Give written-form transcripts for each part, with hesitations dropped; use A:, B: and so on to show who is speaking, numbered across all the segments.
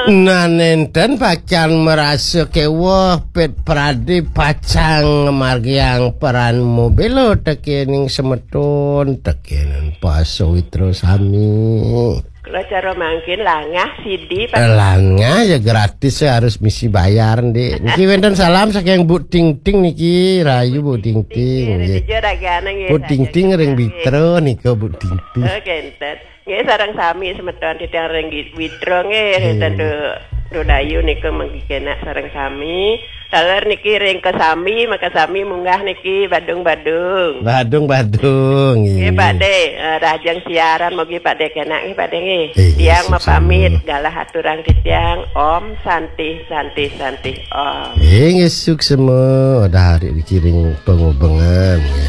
A: Nah nenten pacan merasa kewa pet pradi pacang margiang peran mobil tekening semeton tekenan paso witro sami.
B: Kalau cara mangkin langah CD
A: langah ya gratis ya harus misi bayar Dik. Niki wenten salam saking Bu Ting Ting niki rayu Bu Ting Ting. Bu Ting Ting ring witro nika Bu Ting Ting.
B: Kenten. Nggih sareng sami semeton didang ring witro nggih do dayu nika mangki kenak sareng sami. Taler niki ring ke sami maka sami munggah niki Badung. Nggih Pak De, rajang siaran mugi Pak De kenak nggih Pak De nggih. Tiang mapamit galah aturan titiang Om Santi Om.
A: Ngesuk semua udah hari dikiring pengubengan ya.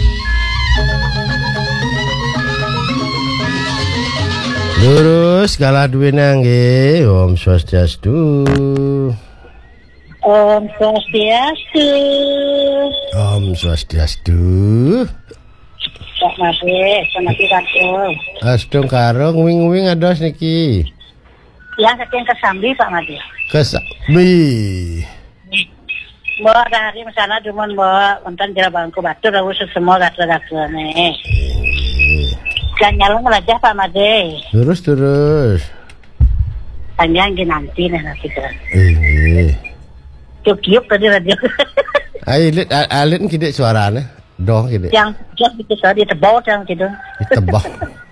A: Lurus galah duwe nangge Om Swastiastu.
C: Om Swastiastu.
A: Om Swastiastu.
C: Pak Made, selamat datang.
A: Astung karong wing-wing ados niki.
C: Yang saking kesambi Pak Made.
A: Kesambi.
C: Bawa dari sana cuma bawa wonten jero bangku batu rawu semua gatra-gatrane. Jangan nyalong aja Pak Made.
A: Terus.
C: Panjang nanti nanti kan. Yuk tadi radio.
A: Alit kidek suaranya. Doh kidek.
C: Yang itu tadi tebal yang gitu.
A: Tebal.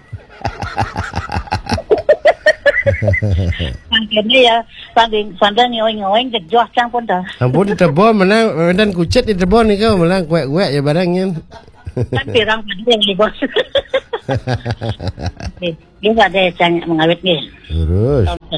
C: Makanya ya pandang ngoweng jejoh cang pun dah.
A: Ampun ditebal menang dan kucet ditebal nih kau menang kuek-kuek ya barangnya.
C: Kan pirang tadi yang di bos. Dia ada yang mengawet nih.
A: Terus.